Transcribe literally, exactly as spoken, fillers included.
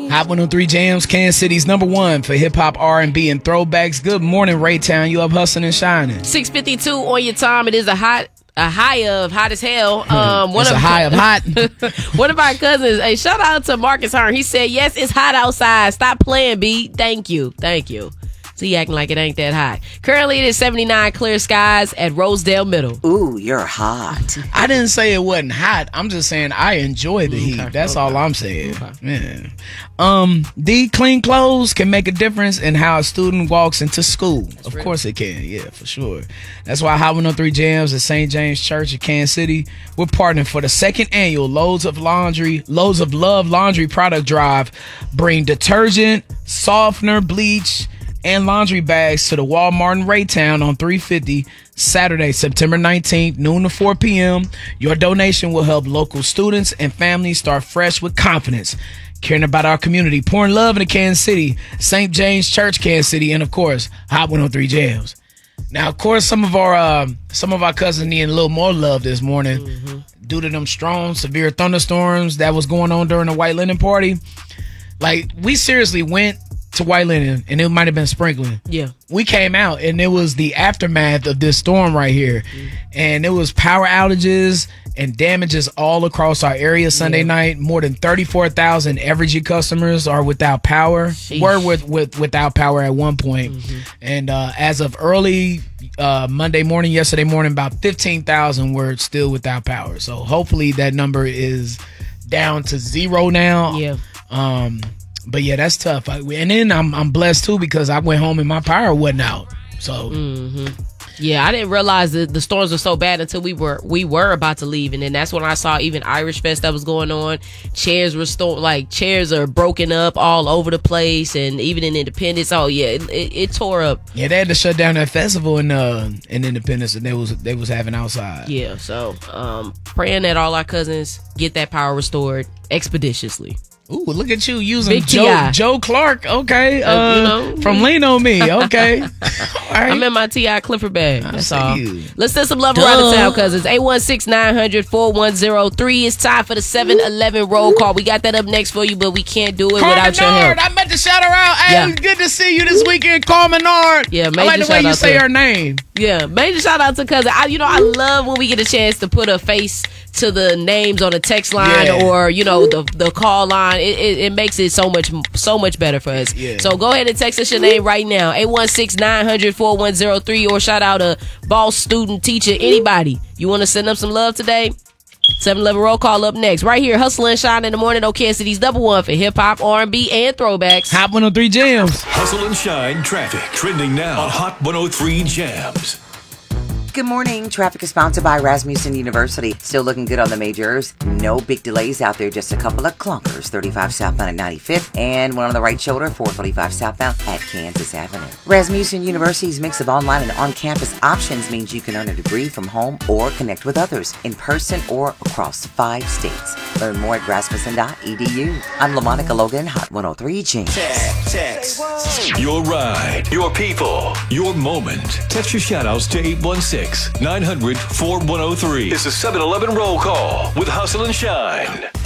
Hot one oh three Jams, Kansas City's number one for hip-hop, R and B, and throwbacks. Good morning, Raytown. You up hustling and shining. six fifty-two on your time. It is a hot, a high of hot as hell. Um, one it's of, a high of hot. One of our cousins, hey, shout out to Marcus Hearn. He said, yes, it's hot outside. Stop playing, B. Thank you. Thank you. So he acting like it ain't that hot. Currently, it is seventy-nine, clear skies at Rosedale Middle. Ooh, you're hot. I didn't say it wasn't hot. I'm just saying I enjoy the Okay, heat. That's okay. all I'm saying. Okay. Man. Um, D, clean clothes can make a difference in how a student walks into school. That's of real. course it can. Yeah, for sure. That's why Hot one oh three Jams at Saint James Church in Kansas City, we're partnering for the second annual Loads of Laundry, Loads of Love Laundry Product Drive. Bring detergent, softener, bleach, and laundry bags to the Walmart in Raytown on three fifty Saturday, September nineteenth, noon to four p.m. Your donation will help local students and families start fresh with confidence, caring about our community, pouring love into Kansas City, Saint James Church, Kansas City, and of course, Hot one oh three Jams. Now, of course, some of our uh, some of our cousins need a little more love this morning mm-hmm. due to them strong, severe thunderstorms that was going on during the White Linen Party. Like, we seriously went to White Linen, and it might have been sprinkling. Yeah. We came out, and it was the aftermath of this storm right here. Mm. And it was power outages and damages all across our area Sunday yeah. night. More than thirty-four thousand Evergy customers are without power. Sheesh. Were with, with without power at one point. Mm-hmm. And uh, as of early uh, Monday morning, yesterday morning, about fifteen thousand were still without power. So hopefully that number is down to zero now. Yeah. Um, But yeah, that's tough. I, and then I'm I'm blessed too because I went home and my power wasn't out. So mm-hmm. yeah, I didn't realize that the storms were so bad until we were we were about to leave, and then that's when I saw even Irish Fest that was going on. Chairs were sto- like chairs are broken up all over the place, and even in Independence. Oh yeah, it, it, it tore up. Yeah, they had to shut down that festival in uh in Independence that they was they was having outside. Yeah, so um, praying that all our cousins get that power restored expeditiously. Ooh, look at you using Big Joe, Joe Clark, okay, uh, uh, you know, from Lean On Me, okay. All right. I'm in my T I Clifford bag. I That's see all. you. Let's send some love Duh. around the town, cousins. eight one six, nine hundred, four one zero three. It's time for the seven eleven roll call. We got that up next for you, but we can't do it Carl without your Menard, help. I meant to shout her out. Hey, Yeah. it was good to see you this weekend, Carl Menard. Yeah, I major like the way shout you out say to- her name. Yeah, major shout out to cousin. I, you know, I love when we get a chance to put a face to the names on the text line Yeah. or you know the the call line. It, it, it makes it so much so much better for us. Yeah. So go ahead and text us your name right now, eight one six, nine hundred, four one zero three, or shout out a boss, student, teacher, anybody. You want to send them some love today? seven eleven roll call up next. Right here, Hustle and Shine in the morning on Kansas City's double one for hip hop, R and B, and throwbacks. Hot one oh three Jams. Hustle and Shine traffic trending now on Hot one oh three Jams. Good morning. Traffic is sponsored by Rasmussen University. Still looking good on the majors. No big delays out there, just a couple of clunkers. thirty-five southbound at ninety-fifth and one on the right shoulder, four forty-five southbound at Kansas Avenue. Rasmussen University's mix of online and on-campus options means you can earn a degree from home or connect with others in person or across five states. Learn more at rasmussen dot e d u. I'm LaMonica Logan, Hot one oh three Jams. Text, text. Your ride, your people, your moment. Text your shoutouts to eight one six, nine hundred, four one oh three. It's a seven eleven roll call with Hustle and Shine